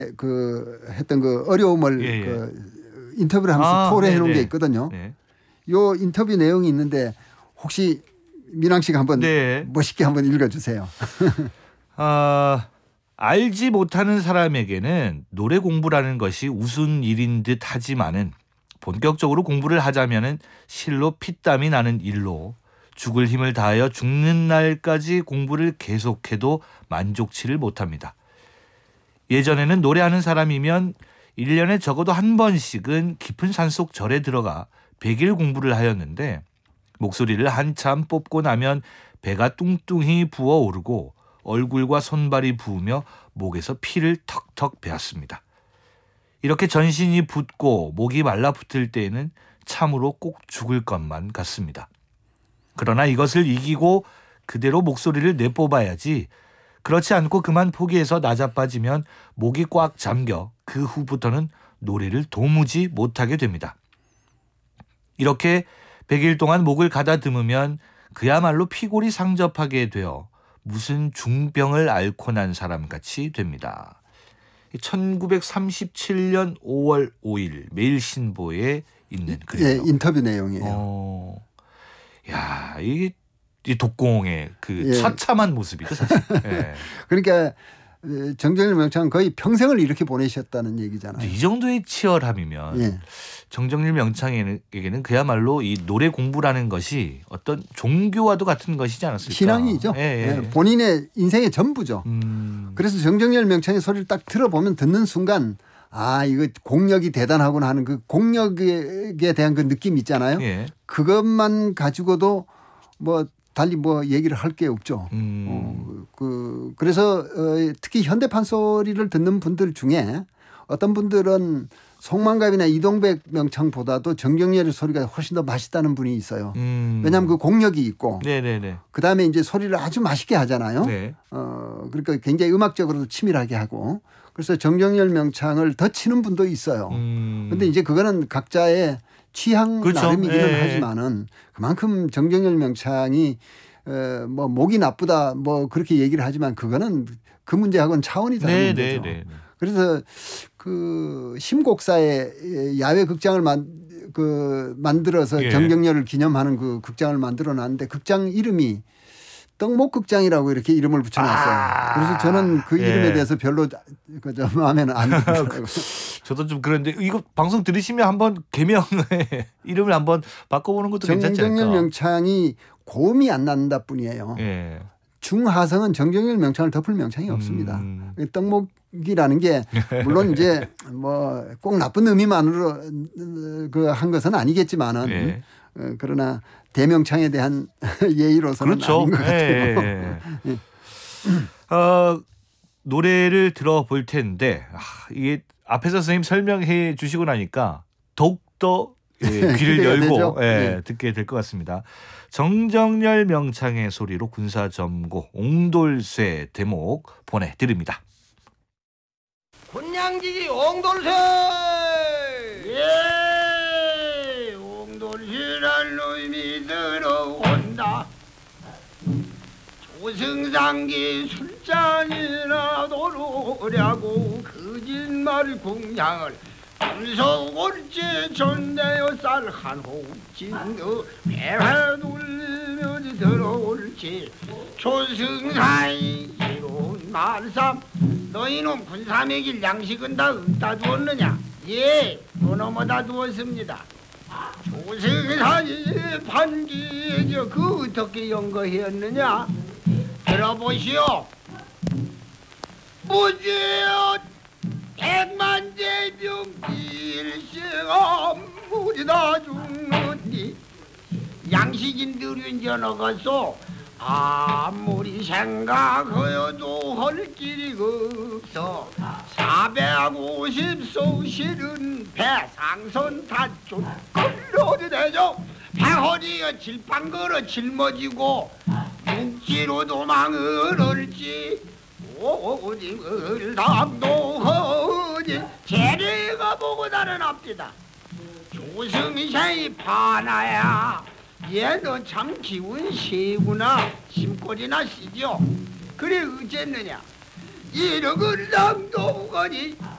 그 했던 그 어려움을 예, 예. 그 인터뷰를 하면서 토로해 놓은 게 있거든요. 네. 요 인터뷰 내용이 있는데 혹시 민왕 씨가 한번 네. 멋있게 한번 읽어주세요. 알지 못하는 사람에게는 노래 공부라는 것이 우스운 일인 듯 하지만은 본격적으로 공부를 하자면은 실로 피땀이 나는 일로 죽을 힘을 다하여 죽는 날까지 공부를 계속해도 만족치를 못합니다. 예전에는 노래하는 사람이면 1년에 적어도 한 번씩은 깊은 산속 절에 들어가 100일 공부를 하였는데 목소리를 한참 뽑고 나면 배가 뚱뚱히 부어오르고 얼굴과 손발이 부으며 목에서 피를 턱턱 베었습니다. 이렇게 전신이 붓고 목이 말라붙을 때에는 참으로 꼭 죽을 것만 같습니다. 그러나 이것을 이기고 그대로 목소리를 내뽑아야지 그렇지 않고 그만 포기해서 나자빠지면 목이 꽉 잠겨 그 후부터는 노래를 도무지 못하게 됩니다. 이렇게 100일 동안 목을 가다듬으면 그야말로 피골이 상접하게 되어 무슨 중병을 앓고 난 사람같이 됩니다. 1937년 5월 5일 매일신보에 있는 글이에요. 예, 인터뷰 내용이에요. 야, 이게 이 독공의 그 예. 처참한 모습이죠, 사실. 예. 그러니까 정정일 명창은 거의 평생을 이렇게 보내셨다는 얘기잖아요. 이 정도의 치열함이면 예. 정정일 명창에게는 그야말로 이 노래 공부라는 것이 어떤 종교와도 같은 것이지 않았을까. 신앙이죠. 예. 본인의 인생의 전부죠. 그래서 정정일 명창의 소리를 딱 들어보면 듣는 순간 아 이거 공력이 대단하구나 하는 그 공력에 대한 그 느낌 있잖아요. 예. 그것만 가지고도 뭐 달리 뭐 얘기를 할 게 없죠. 그래서 특히 현대판 소리를 듣는 분들 중에 어떤 분들은 송만갑이나 이동백 명창보다도 정정열의 소리가 훨씬 더 맛있다는 분이 있어요. 왜냐하면 그 공력이 있고 네네네. 그다음에 이제 소리를 아주 맛있게 하잖아요. 네. 그러니까 굉장히 음악적으로도 치밀하게 하고 그래서 정정열 명창을 더 치는 분도 있어요. 그런데 이제 그거는 각자의 취향 그렇죠. 나름이기는 하지만은 그만큼 정정열 명창이 뭐 목이 나쁘다 뭐 그렇게 얘기를 하지만 그거는 그 문제하고는 차원이 다른 문제죠. 그래서 그 심곡사의 야외 극장을 만들어서 예. 정정열을 기념하는 그 극장을 만들어 놨는데 극장 이름이 떡목극장이라고 이렇게 이름을 붙여놨어요. 그래서 저는 그 이름에 대해서 별로 그저 마음에는 안 들더라고요. 저도 좀 그런데 이거 방송 들으시면 한번 개명의 이름을 한번 바꿔보는 것도 괜찮지 않을까. 정정열 명창이 고음이 안 난다 뿐이에요. 예. 중하성은 정정열 명창을 덮을 명창이 없습니다. 떡목이라는 게 물론 이제 뭐 꼭 나쁜 의미만으로 그 한 것은 아니겠지만은 예. 그러나 대명창에 대한 예의로서는 그렇죠. 아닌 것 같아요. 예. 노래를 들어볼 텐데 이게 앞에서 선생님 설명해 주시고 나니까 더욱더 귀를 열고 듣게 될 것 같습니다. 정정열 명창의 소리로 군사점고 옹돌쇠 대목 보내드립니다. 군량지기 옹돌쇠 예 옹돌쇠란 놈이 들어온다 조승상기 술잔이나 도로려고 거짓말 공양을 분석올지 전대여 쌀 한 호흡진 배회 돌리며 들어올지 조승사이 이로운 말삼 너희놈 군사 먹일 양식은 다 없다 두었느냐? 예, 그놈어다 두었습니다. 조승사이 반기에 그 어떻게 연거했느냐? 들어보시오. 무지여 백만대병 일생아 물이 다 죽느니 양식인들은 전어가서 아무리 생각하여도 할 길이 없어 450소 실은 배상선 닷줄 끌어도 되죠 배허리에 질빵 걸어 짊어지고 육지로 도망을 얼지 오직을 담도하니 재래가 보고 달아납니다 조승사이 파나야 얘도 참 기운 세구나 심골이나 시죠 그래 어쨌느냐 이력을 낭도하니